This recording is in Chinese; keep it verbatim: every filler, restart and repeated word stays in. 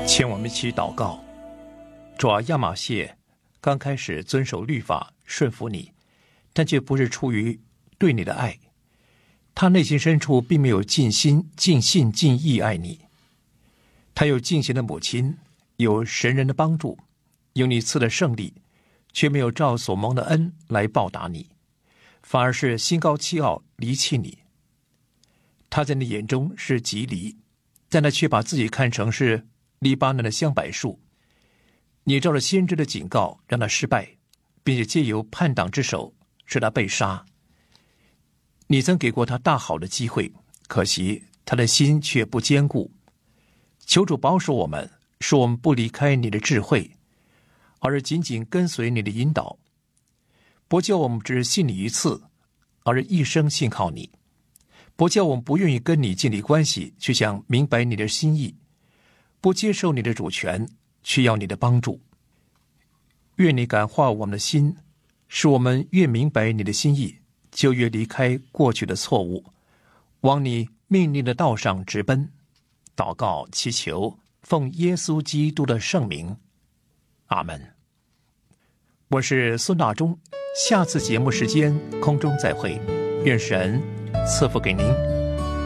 请我们一起祷告。主啊，亚玛谢刚开始遵守律法，顺服你，但却不是出于对你的爱，他内心深处并没有尽心、尽性、尽意爱你。他有敬虔的母亲，有神人的帮助，有你赐的胜利，却没有照所蒙的恩来报答你，反而是心高气傲，离弃你。他在你眼中是极离，但他却把自己看成是黎巴嫩的香柏树。你照着先知的警告让他失败，并且借由叛党之手使他被杀。你曾给过他大好的机会，可惜他的心却不坚固。求主保守我们，使我们不离开你的智慧，而是紧紧跟随你的引导，不叫我们只信你一次，而是一生信靠你；不叫我们不愿意跟你建立关系，却想明白你的心意；不接受你的主权，却要你的帮助。愿你感化我们的心，使我们越明白你的心意，就越离开过去的错误，往你命令的道上直奔。祷告祈求，奉耶稣基督的圣名，阿们。我是孙大中，下次节目时间空中再会，愿神赐福给您。